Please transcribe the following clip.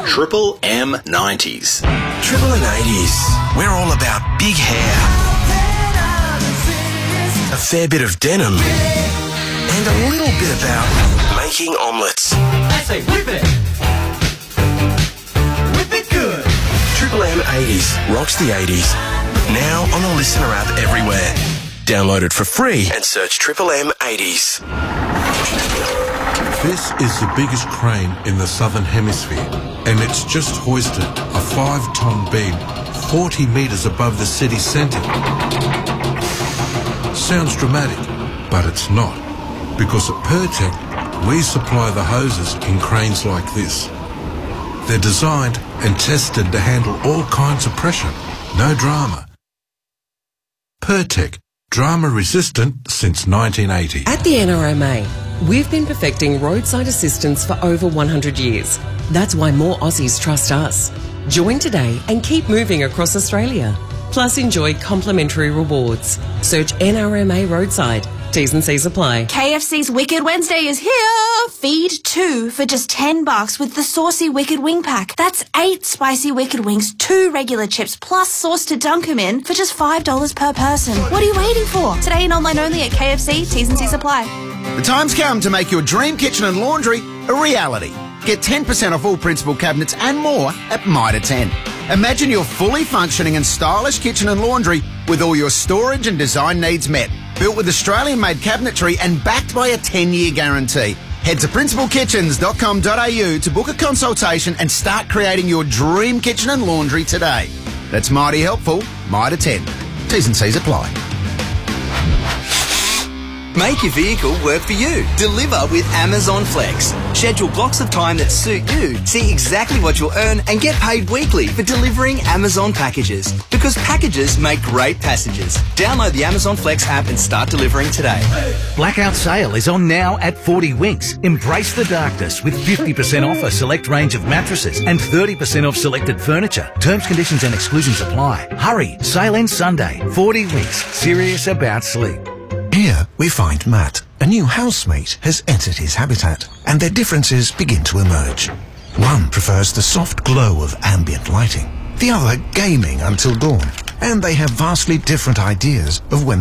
Triple M 90s. Triple M 80s. We're all about big hair, a fair bit of denim, and a little bit about making omelettes. I say whip it. Whip it good. Triple M 80s rocks the 80s. Now on the Listener app everywhere. Download it for free and search Triple M 80s. This is the biggest crane in the Southern Hemisphere, and it's just hoisted a 5-ton beam 40 metres above the city centre. Sounds dramatic, but it's not, because at Pertec, we supply the hoses in cranes like this. They're designed and tested to handle all kinds of pressure. No drama. Pertec, drama resistant since 1980. At the NRMA, we've been perfecting roadside assistance for over 100 years. That's why more Aussies trust us. Join today and keep moving across Australia. Plus enjoy complimentary rewards. Search NRMA Roadside. T's and C's apply. KFC's Wicked Wednesday is here. Feed 2 for just $10 with the saucy Wicked Wing Pack. That's 8 spicy Wicked Wings, 2 regular chips, plus sauce to dunk them in for just $5 per person. What are you waiting for? Today and online only at KFC. T's and C's apply. The time's come to make your dream kitchen and laundry a reality. Get 10% off all Principal cabinets and more at Mitre 10. Imagine your fully functioning and stylish kitchen and laundry with all your storage and design needs met. Built with Australian-made cabinetry and backed by a 10-year guarantee. Head to principalkitchens.com.au to book a consultation and start creating your dream kitchen and laundry today. That's mighty helpful. Mitre 10. T's and C's apply. Make your vehicle work for you. Deliver with Amazon Flex. Schedule blocks of time that suit you. See exactly what you'll earn and get paid weekly for delivering Amazon packages. Because packages make great passengers. Download the Amazon Flex app and start delivering today. Blackout sale is on now at 40 Winks. Embrace the darkness with 50% off a select range of mattresses and 30% off selected furniture. Terms, conditions and exclusions apply. Hurry, sale ends Sunday. 40 Winks. Serious about sleep. Here we find Matt. A new housemate has entered his habitat, and their differences begin to emerge. One prefers the soft glow of ambient lighting, the other gaming until dawn, and they have vastly different ideas of when